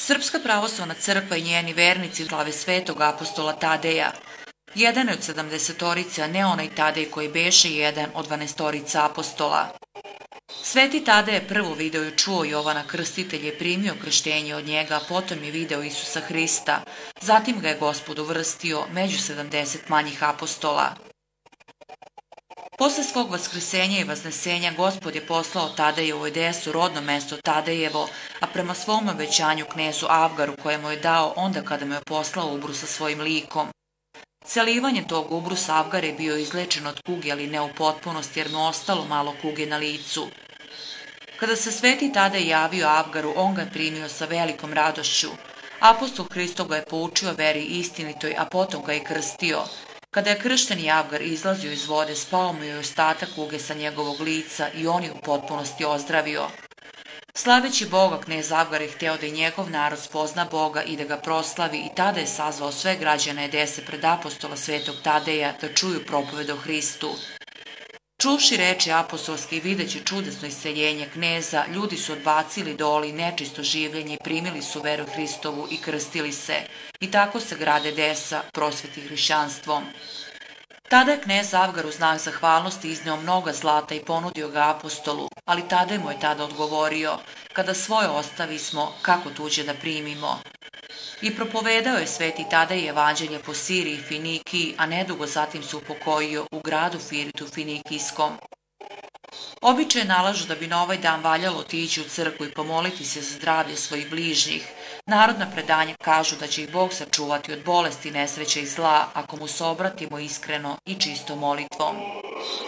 Srpska pravoslavna crkva i njeni vernici slave svetog apostola Tadeja. Jedan je od 70-torice, a ne onaj Tadej koji beše jedan od 12-torica apostola. Sveti Tadej je prvo video i čuo Jovana Krstitelj, je primio krštenje od njega, a potom je video Isusa Hrista. Zatim ga je Gospod uvrstio među 70 manjih apostola. Posle svog vaskrsenja i vaznesenja Gospod je poslao Tadejevu Edesu, rodno mesto Tadejevo, a prema svom obećanju knezu Avgaru koje mu je dao onda kada mu je poslao ubru sa svojim likom. Celivanjem tog ubrusa Avgar je bio izlečen od kuge, ali ne u potpunosti jer mu ostalo malo kuge na licu. Kada se sveti Tadej javio Avgaru, on ga je primio sa velikom radošću. Apostol Hristov ga je poučio veri istinitoj, a potom ga je krstio. Kada je kršteni Avgar izlazio iz vode, spao mu je ostatak kuge sa njegovog lica i on je u potpunosti ozdravio. Slaveći Boga, knez Avgar je hteo da i njegov narod spozna Boga i da ga proslavi, i tada je sazvao sve građane Edese pred apostola svetog Tadeja da čuju propoved o Hristu. Čuvši reči apostolske i videći čudesno isceljenje kneza, ljudi su odbacili doli nečisto življenje i primili su veru Hristovu i krstili se. I tako se grad Edesa prosveti hrišćanstvom. Tada je knez Avgar u znak zahvalnosti izneo mnoga zlata i ponudio ga apostolu, ali Tadej mu je tada odgovorio: kada svoje ostavismo, kako tuđe da primimo? I propovedao je sveti Tadej evanđelje po Siriji i Finikiji, a nedugo zatim se upokojio u gradu Firitu Finikijskom. Običaj nalažu da bi na ovaj dan valjalo otići u crkvu i pomoliti se za zdravlje svojih bližnjih. Narodna predanja kažu da će ih Bog sačuvati od bolesti, nesreće i zla ako mu se obratimo iskreno i čistom molitvom.